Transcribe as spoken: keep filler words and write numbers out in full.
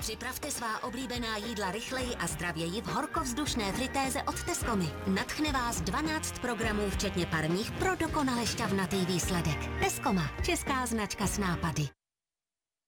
Připravte svá oblíbená jídla rychleji a zdravěji v horkovzdušné fritéze od Tescomy. Nadchne vás dvanáct programů, včetně parních, pro dokonale šťavnatý výsledek. Tescoma, česká značka s nápady.